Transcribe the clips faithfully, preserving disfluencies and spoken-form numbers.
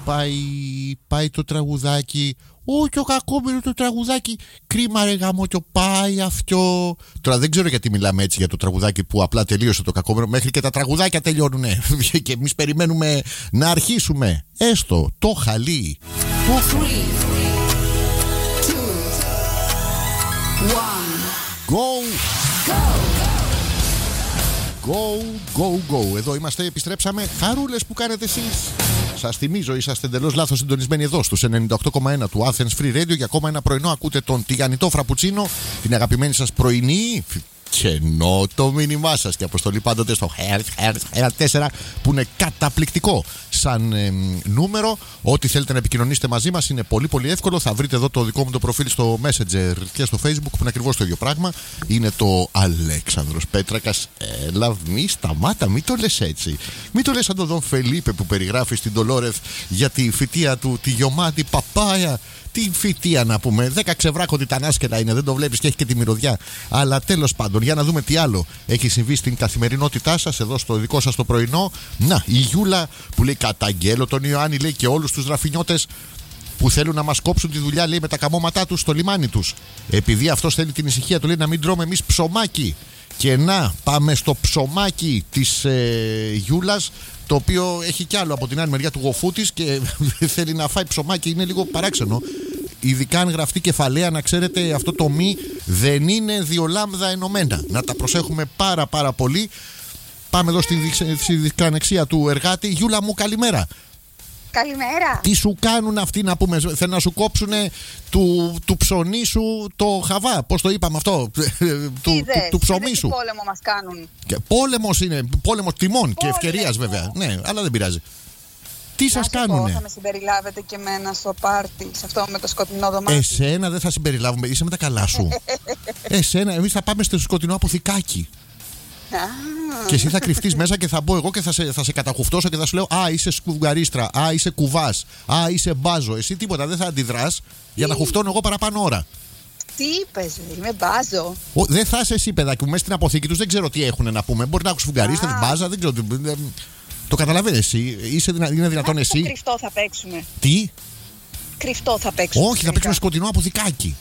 πάει, πάει το τραγουδάκι. Ω, το κακόμενο το τραγουδάκι. Κρίμα ρε γάμο, το πάει αυτό. Τώρα δεν ξέρω γιατί μιλάμε έτσι για το τραγουδάκι που απλά τελείωσε το κακόμενο. Μέχρι και τα τραγουδάκια τελειώνουνε. Και εμείς περιμένουμε να αρχίσουμε. Έστω το χαλί. Go! Go, go, go. Εδώ είμαστε, επιστρέψαμε. Χαρούλες που κάνετε εσείς. Σας θυμίζω, είσαστε εντελώς λάθος συντονισμένοι εδώ στους ενενήντα οκτώ κόμμα ένα του Athens Free Radio. Για ακόμα ένα πρωινό ακούτε τον τηγανιτό φραπουτσίνο, την αγαπημένη σας πρωινή. Και ενώ το μήνυμά σας και αποστολή πάντοτε στο ένα τέσσερα που είναι καταπληκτικό σαν ε, νούμερο. Ό,τι θέλετε να επικοινωνήσετε μαζί μας είναι πολύ πολύ εύκολο. Θα βρείτε εδώ το δικό μου το προφίλ στο Messenger και στο Facebook που είναι ακριβώς το ίδιο πράγμα. Είναι το Αλέξανδρος Πέτρακας. Έλα, μη σταμάτα, μη το λες έτσι. Μη το λες σαν τον Δον Φελίπε που περιγράφει στην Ντολόρεθ για τη φυτεία του, τη γιωμάτη παπάια. Τι φυτεία να πούμε, δέκα ξεβράκοντι τα νάσκελα είναι, δεν το βλέπεις και έχει και τη μυρωδιά. Αλλά τέλος πάντων, για να δούμε τι άλλο έχει συμβεί στην καθημερινότητά σας, εδώ στο δικό σας το πρωινό. Να, η Γιούλα που λέει καταγγέλλω τον Ιωάννη, λέει, και όλους τους ραφινιώτες που θέλουν να μας κόψουν τη δουλειά, λέει, με τα καμώματά τους στο λιμάνι τους. Επειδή αυτός θέλει την ησυχία του, λέει, να μην τρώμε εμείς ψωμάκι. Και να, πάμε στο ψωμάκι της ε, Γιούλας, το οποίο έχει κι άλλο από την άλλη μεριά του γοφού της και θέλει να φάει ψωμάκι. Είναι λίγο παράξενο. Ειδικά αν γραφτεί κεφαλαία, να ξέρετε, αυτό το μη δεν είναι δύο λάμδα ενωμένα. Να τα προσέχουμε πάρα πάρα πολύ. Πάμε εδώ στη δικανεξία του εργάτη. Γιούλα μου, καλημέρα. Καλημέρα. Τι σου κάνουν αυτοί, να πούμε, θέλουν να σου κόψουν του, του ψωνί σου το χαβά. Πώς το είπαμε αυτό, του, του, του ψωμί σου. Τι πόλεμο μας κάνουν. Και πόλεμος είναι, πόλεμος τιμών πόλεμο. Και ευκαιρίας βέβαια. Ναι, αλλά δεν πειράζει. Τι σας κάνουνε. Θα με συμπεριλάβετε και εμένα στο πάρτι, σε αυτό με το σκοτεινό δωμάτιο. Εσένα δεν θα συμπεριλάβουμε, είσαι με τα καλά σου. Εσένα, εμείς θα πάμε στο σκοτεινό αποθηκάκι. Και εσύ θα κρυφτείς μέσα και θα μπω εγώ και θα σε, θα σε καταχουφτώσω και θα σου λέω α, είσαι σκουγκαρίστρα, α, είσαι κουβάς, α, είσαι μπάζο. Εσύ τίποτα, δεν θα αντιδράς για να χουφτώνω εγώ παραπάνω ώρα. Τι είπες, είμαι μπάζο. Ο, δεν θα είσαι εσύ, παιδάκι μου, μέσα στην αποθήκη τους δεν ξέρω τι έχουν να πούμε. Μπορεί να έχουν σφουγγαρίστρα, μπάζα, δεν ξέρω. Δεν, το καταλαβαίνεις εσύ, είσαι, είναι δυνατόν εσύ. Κρυφτό θα παίξουμε. Τι? Κρυφτό θα παίξουμε. Όχι, θα παίξουμε σκοτεινό αποθηκάκι.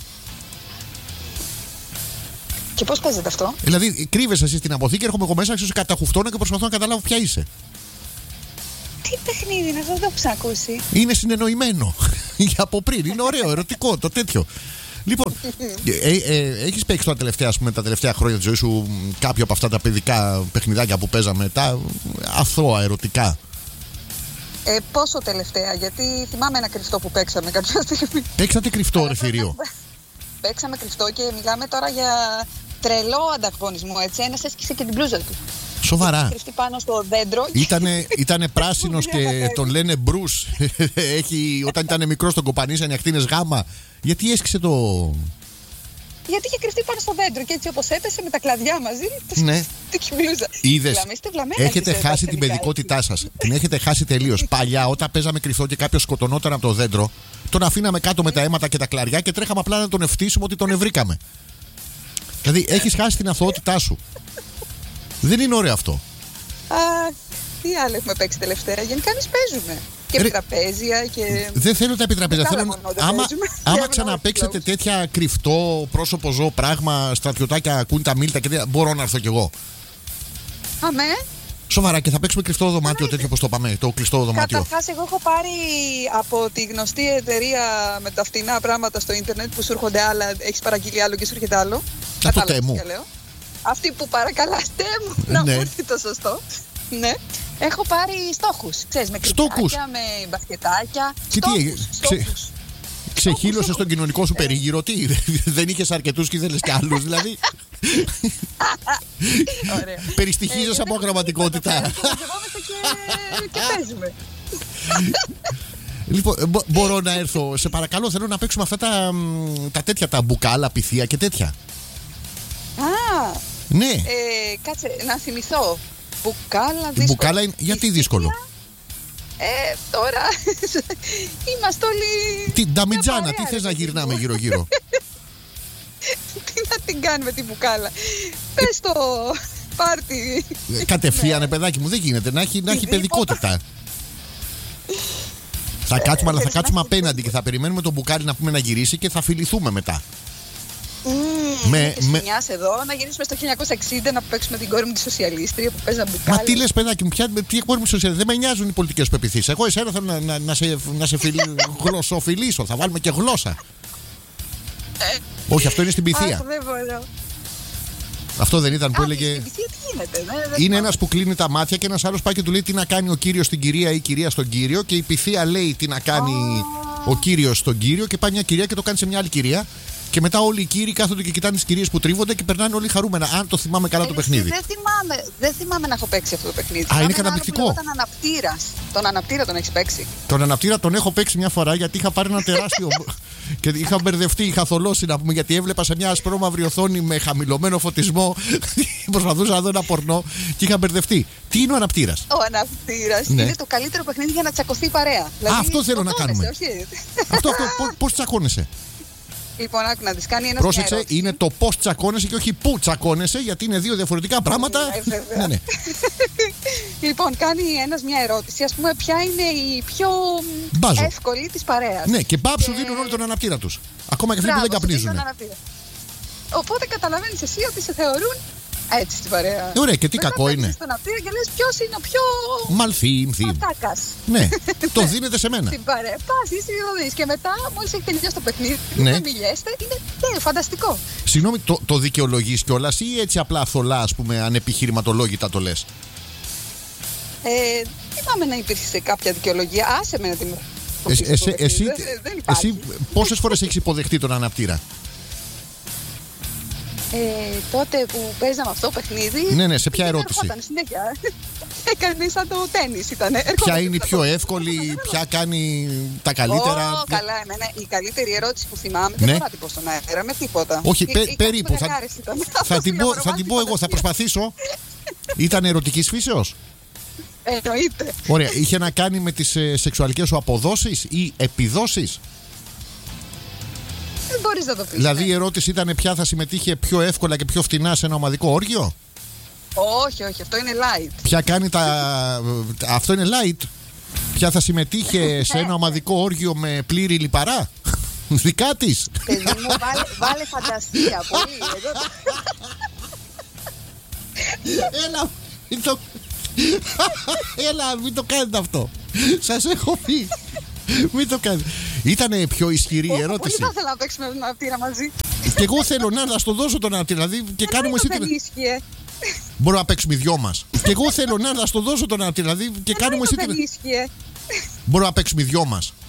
Και πώς παίζεται αυτό? Δηλαδή, κρύβεσαι εσύ στην αποθήκη, έρχομαι εγώ μέσα, σε καταχουφτώνω και προσπαθώ να καταλάβω ποια είσαι. Τι παιχνίδι είναι αυτό, δεν το έχω ξανακούσει. Είναι συνεννοημένο. Από πριν, είναι ωραίο, ερωτικό, το τέτοιο. Λοιπόν, ε, ε, έχεις παίξει τώρα τελευταία, ας πούμε, τα τελευταία χρόνια της ζωής σου κάποιο από αυτά τα παιδικά παιχνιδάκια που παίζαμε, τα αθώα, ερωτικά? Ε, πόσο τελευταία, γιατί θυμάμαι ένα κρυφτό που παίξαμε κάποια στιγμή. Παίξατε κρυφτό, ρε θηρίο? Παίξαμε κρυφτό και μιλάμε τώρα για τρελό ανταγωνισμό, έτσι. Ένας έσκησε και την μπλούζα του. Σοβαρά? Κρυφτεί πάνω στο δέντρο. Ήτανε, ήτανε πράσινος και τον λένε Μπρους. Έχει, όταν ήταν μικρός τον κοπανίσανε ακτίνες γάμα. Γιατί έσκησε το... Γιατί είχε κρυφτεί πάνω στο δέντρο και έτσι όπως έπεσε με τα κλαδιά μαζί. Ναι. Την μπλούζα. Είδες, έχετε χάσει την παιδικότητά σας. Την έχετε χάσει τελείως. Παλιά, όταν παίζαμε κρυφτό και κάποιος σκοτωνόταν από το δέντρο, τον αφήναμε κάτω με τα αίματα και τα κλαριά και τρέχαμε απλά να τον ευτύσουμε ότι τον ευρήκαμε. Δηλαδή, έχεις χάσει την αθωότητά σου. Δεν είναι ωραίο αυτό. Α, τι άλλο έχουμε παίξει τελευταία? Γενικά εμείς παίζουμε. Και Ρε... επιτραπέζια και... Δεν θέλω τα επιτραπέζια. Θέλω... Μόνο, άμα άμα ξαναπαίξετε τέτοια κρυφτό πρόσωπο ζώο πράγμα, στρατιωτάκια ακούν τα μίλτα και δεν... μπορώ να έρθω κι εγώ. Αμέ. Σοβαρά, και θα παίξουμε κρυφτό δωμάτιο, τέτοιο όπως το είπαμε, το κλειστό δωμάτιο. Καταρχάς, εγώ έχω πάρει από τη γνωστή εταιρεία με τα φτηνά πράγματα στο ίντερνετ που σου έρχονται άλλα, έχεις παραγγείλει άλλο και σου έρχεται άλλο. Από το Τέμου. Αυτή που παρακαλάς Τέμου, να μου έρθει το σωστό. Ναι. Έχω πάρει στόχους, ξέρεις, με κρυφτάκια, με μπασκετάκια. Και τι, ξε... ξεχύλωσες τον κοινωνικό σου περίγυρο, τι, δεν είχες αρκετούς και ήθελες κι άλλους, δηλαδή. Περιστοιχίζεσαι από αγραμματικότητα. Και παίζουμε. Λοιπόν, μπορώ να έρθω, σε παρακαλώ, θέλω να παίξουμε αυτά τα, τα τέτοια, τα μπουκάλα, πυθία και τέτοια. Α, ναι. Ε, κάτσε, να θυμηθώ. Μπουκάλα, δύσκολο. Μπουκάλα είναι, γιατί δύσκολο? Ε, τώρα είμαστε όλοι... Τι, νταμιτζάνα, τι θες να γυρνάμε γύρω-γύρω? Τι να την κάνουμε την μπουκάλα? Πες το πάρτι. Κατευθείανε, παιδάκι μου, δεν γίνεται, να έχει, να έχει παιδικότητα. Θα κάτσουμε, αλλά θα κάτσουμε απέναντι και θα περιμένουμε τον μπουκάλι να πούμε να γυρίσει και θα φιληθούμε μετά. Mm, με, με... εδώ, να γυρίσουμε στο χίλια εννιακόσια εξήντα να παίξουμε την κόρη μου τη σοσιαλίστρια που παίζα μπουκάλι. Μα τι λες, παιδάκι μου, ποια, τι κόρη μου τη σοσιαλίστρια? Δεν με νοιάζουν οι πολιτικές σου πεποιθήσεις. Εγώ εσένα θέλω να, να, να σε, να σε φιλ... γλωσσοφιλήσω. Θα βάλουμε και γλώσσα. Ε, Όχι, αυτό είναι στην Πυθία. Αχ, δεν μπορώ. Αυτό δεν ήταν που Α, έλεγε. Στην Πυθία τι γίνεται, ναι, δεν είναι ένας που κλείνει τα μάτια και ένας άλλος πάει και του λέει τι να κάνει ο κύριος στην κυρία ή η κυρία στον κύριο. Και η Πυθία λέει τι να κάνει oh. ο κύριος στον κύριο και πάει μια κυρία και το κάνει σε μια άλλη κυρία. Και μετά όλοι οι κύριοι κάθονται και κοιτάνε τις κυρίες που τρίβονται και περνάνε όλοι χαρούμενα. Αν το θυμάμαι καλά ε, το παιχνίδι. Δεν θυμάμαι, δεν θυμάμαι να έχω παίξει αυτό το παιχνίδι. Α, είναι καταπληκτικό. Τον αναπτήρα. Τον αναπτήρα τον έχει παίξει. Τον αναπτήρα τον έχω παίξει μια φορά γιατί είχα πάρει ένα τεράστιο. Και είχα μπερδευτεί, είχα θολώσει να πούμε γιατί έβλεπα σε μια ασπρόμαυρη οθόνη με χαμηλωμένο φωτισμό. Προσπαθούσα να δω ένα πορνό και είχα μπερδευτεί. Τι είναι ο αναπτήρας? Ο αναπτήρας ναι. είναι το καλύτερο παιχνίδι για να τσακωθεί η παρέα. Δηλαδή, αυτό θέλω να κάνουμε. αυτό, αυτό, πώς τσακώνεσαι? Λοιπόν, άκου να δεις, κάνει ένας. Πρόσεξε, είναι το πώς τσακώνεσαι και όχι πού τσακώνεσαι, γιατί είναι δύο διαφορετικά πράγματα. ναι, ναι. Λοιπόν, κάνει ένας μια ερώτηση, ας πούμε, ποια είναι η πιο Μπάζω. εύκολη της παρέας. Ναι, και μπαμ σου δίνουν όλοι τον αναπτήρα τους. Ακόμα και αυτοί που δεν καπνίζουν. Οπότε καταλαβαίνεις εσύ ότι σε θεωρούν έτσι στην παρέα. Ωραία, και τι μετά κακό είναι? Στον αναπτήρα και λες ποιος είναι ο πιο. Μαλθήμθη. Ματάκας. Ναι, το δίνετε σε μένα. Στην παρέα. Πας, εσύ το δεις. Και μετά, μόλις έχει τελειώσει το παιχνίδι, ναι. δεν μιλιέστε, είναι ναι, φανταστικό. Συγγνώμη, το, το δικαιολογείς κιόλας ή έτσι απλά θολά, ας πούμε, ανεπιχειρηματολόγητα το λες? Ε, θυμάμαι να υπήρχε κάποια δικαιολογία. Άσε με να την. Εσύ, εσύ, εσύ, δεν, δεν εσύ πόσες φορές έχεις υποδεχτεί τον αναπτήρα? Ε, τότε που παίζαμε αυτό το παιχνίδι. Ναι, ναι, σε ποια ερώτηση? Ερχόταν συνέχεια. Έκανε σαν το τέννις ήταν. Ποια είναι η πιο εύκολη, ποια κάνει τα καλύτερα? Oh, καλά, εμένα η καλύτερη ερώτηση που θυμάμαι. Ναι. Δεν μπορώ να την πω στον αέρα με τίποτα. Όχι, πε, περίπου. Θα, θα, την πω, θα την πω εγώ, θα προσπαθήσω. Ήταν ερωτικής φύσεως? Εννοείται. Ωραία, είχε να κάνει με τις ε, σεξουαλικές σου αποδόσεις ή επιδόσεις? Δεν μπορείς να το πεις. Δηλαδή ναι. η ερώτηση ήταν ποια θα συμμετείχε πιο εύκολα και πιο φτηνά σε ένα ομαδικό όργιο? Όχι, όχι, αυτό είναι light. Ποια κάνει τα... Αυτό είναι light. Ποια θα συμμετείχε σε ένα ομαδικό όργιο με πλήρη λιπαρά? Δικά της. Παιδί μου, βάλε, βάλε φαντασία πολύ. Έλα, μην το... Έλα, μην το κάνετε αυτό. Σας έχω πει. Μην το κάνετε. Ήτανε πιο ισχυρή η ερώτηση. Πολύ θα ήθελα να παίξουμε με τον αναπτήρα μαζί. Και εγώ θέλω να, να στο δώσω τον αναπτήρα. Δηλαδή και κάνουμε εσύ την. Μπορούμε να παίξουμε οι δυο μας. Και εγώ θέλω να, να στο δώσω τον αναπτήρα. Δηλαδή και κάνουμε εσύ την. Μπορούμε να παίξουμε οι δυο μας.